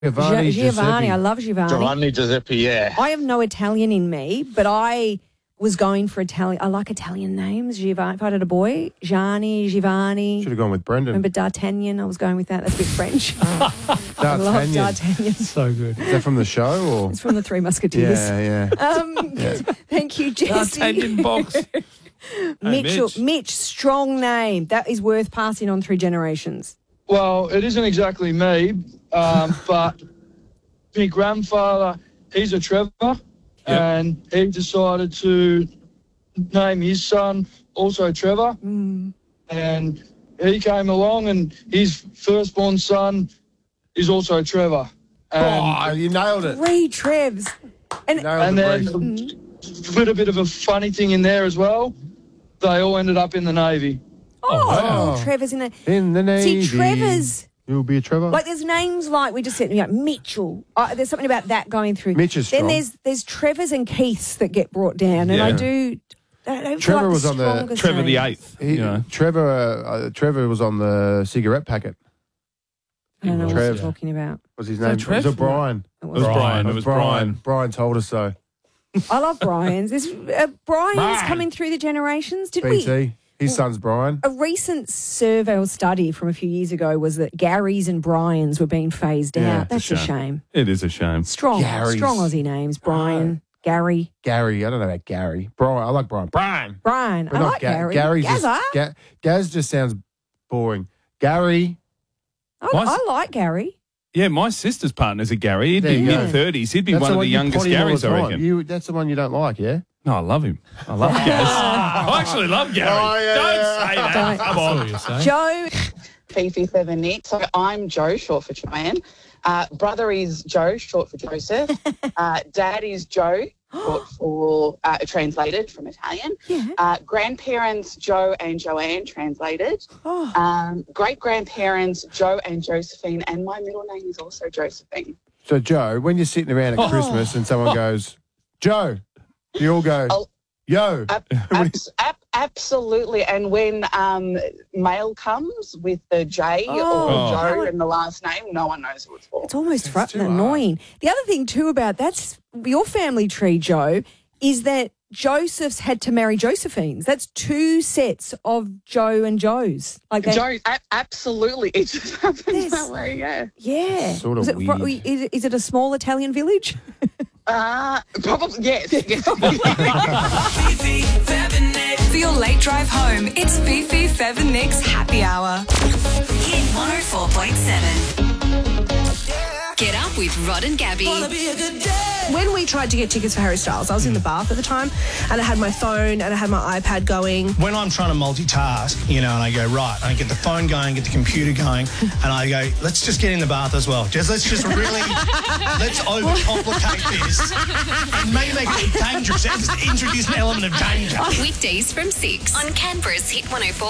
Giovanni. I love Giovanni. Giovanni Giuseppe, yeah. I have no Italian in me, but I was going for Italian. I like Italian names. Giovanni. If I had a boy, Gianni, Giovanni. Should have gone with Brendan. Remember D'Artagnan? I was going with that. That's a bit French. I love D'Artagnan. So good. Is that from the show or? It's from the Three Musketeers. Yeah. Thank you, Jesse. D'Artagnan box. Mitch, strong name. That is worth passing on through generations. Well, it isn't exactly me, but my grandfather, he's a Trevor, and he decided to name his son also Trevor. And he came along, and his firstborn son is also Trevor. And, you nailed it. 3 Trevs. and then put a bit of a funny thing in there as well. They all ended up in the Navy. Oh, Trevor's in the... In the Navy. See, Trevor's... You'll be a Trevor. Like, there's names like, we just said, Mitchell. There's something about that going through. Mitch is strong. Then there's Trevors and Keiths that get brought down. And I don't Trevor like was on the... strongest Trevor the names. 8th. Trevor was on the cigarette packet. I don't know what Trev. you're talking about. What's his name? Trev? It was Brian. It was Brian. Brian told us so. I love Brian's. There's Brian's coming through the generations. Did we? BT. His son's Brian. A recent survey or study from a few years ago was that Garys and Brians were being phased out. That's a shame. It is a shame. Strong Garys. Aussie names. Brian, Gary. Gary. I don't know about Gary. Brian. I like Brian. Brian. But I not like Gary. Gary's Gazza. just, Gaz just sounds boring. Gary. I like Gary. Yeah, my sister's partner's a Gary. He'd be mid-30s. He'd be one of the youngest Garys, I reckon. That's the one you don't like, yeah? No, I love him. I love Gaz. I actually love Gary. Don't say that. Come on. Joe. Fifi Feather Nick. So I'm Joe, short for Joanne. Brother is Joe, short for Joseph. Dad is Joe, short for translated from Italian. Grandparents Joe and Joanne, translated. Great-grandparents Joe and Josephine, and my middle name is also Josephine. So, Joe, when you're sitting around at Christmas and someone goes, Joe, you all go, yo. Absolutely. And when mail comes with the J or Joe in the last name, no one knows who it's for. It's almost annoying. The other thing, too, about that's your family tree, Joe, is that Joseph's had to marry Josephines. That's 2 sets of Joe and Joes. Like that. Joe, absolutely. It just happens that way, yeah. Yeah. Sort of weird. Is it a small Italian village? Probably, yes. Fifi, Fev and Nick. For your late drive home, it's Fifi, Fev and Nick's Happy Hour. Hit 104.7. Get up with Rod and Gabby. When we tried to get tickets for Harry Styles, I was in the bath at the time, and I had my phone and I had my iPad going. When I'm trying to multitask, and I go, right, I get the phone going, get the computer going, and I go, let's just get in the bath as well. Let's overcomplicate this and maybe make it dangerous. Let's introduce an element of danger. Weekdays from 6 on Canberra's Hit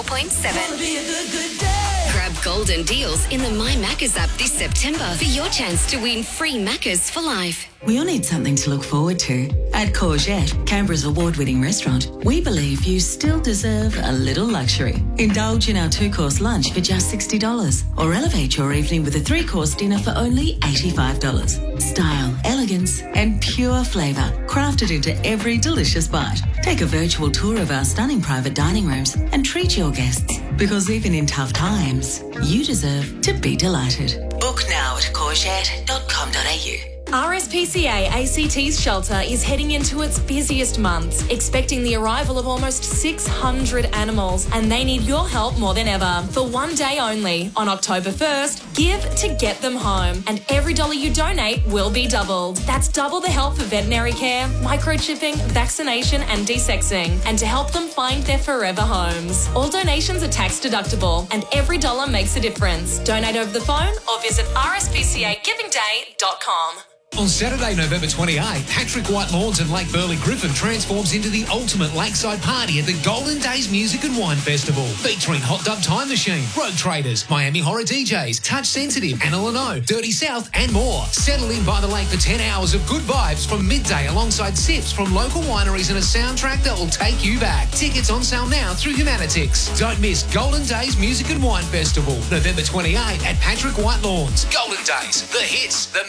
104.7. Grab golden deals in the My Maccas app this September for your chance to win free Maccas for life. We all need something to look forward to. At Courgette, Canberra's award-winning restaurant, we believe you still deserve a little luxury. Indulge in our 2-course lunch for just $60 or elevate your evening with a 3-course dinner for only $85. Style, elegance and pure flavour crafted into every delicious bite. Take a virtual tour of our stunning private dining rooms and treat your guests, because even in tough times, you deserve to be delighted. Book now at courgette.com.au. RSPCA ACT's shelter is heading into its busiest months, expecting the arrival of almost 600 animals, and they need your help more than ever. For one day only, on October 1st, give to get them home, and every dollar you donate will be doubled. That's double the help for veterinary care, microchipping, vaccination and desexing, and to help them find their forever homes. All donations are tax deductible, and every dollar makes a difference. Donate over the phone or visit rspcagivingday.com. On Saturday, November 28, Patrick White Lawns and Lake Burley Griffin transforms into the ultimate lakeside party at the Golden Days Music and Wine Festival, featuring Hot Dub Time Machine, Rogue Traders, Miami Horror DJs, Touch Sensitive, Anna Leno, Dirty South, and more. Settle in by the lake for 10 hours of good vibes from midday alongside sips from local wineries and a soundtrack that will take you back. Tickets on sale now through Humanitix. Don't miss Golden Days Music and Wine Festival, November 28 at Patrick White Lawns. Golden Days, the hits, the